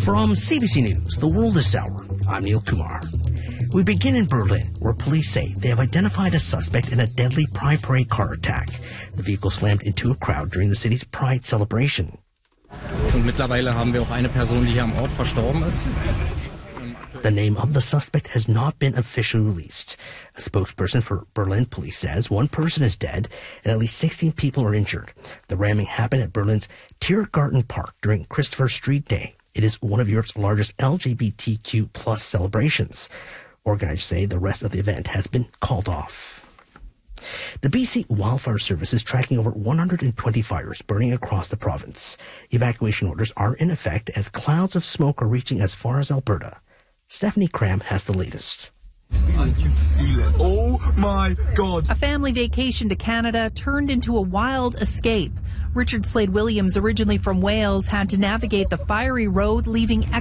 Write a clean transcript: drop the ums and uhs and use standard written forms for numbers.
From CBC News, The World This Hour, I'm Neil Kumar. We begin in Berlin, where police say they have identified a suspect in a deadly Pride Parade car attack. The vehicle slammed into a crowd during the city's Pride celebration. Und mittlerweile haben wir auch eine Person, die hier am Ort verstorben ist. The name of the suspect has not been officially released. A spokesperson for Berlin police says one person is dead and at least 16 people are injured. The ramming happened at Berlin's Tiergarten Park during Christopher Street Day. It is one of Europe's largest LGBTQ plus celebrations. Organizers say the rest of the event has been called off. The BC Wildfire Service is tracking over 120 fires burning across the province. Evacuation orders are in effect as clouds of smoke are reaching as far as Alberta. Stephanie Cram has the latest. I can feel it. Oh my God. A family vacation to Canada turned into a wild escape. Richard Slade Williams, originally from Wales, had to navigate the fiery road, leaving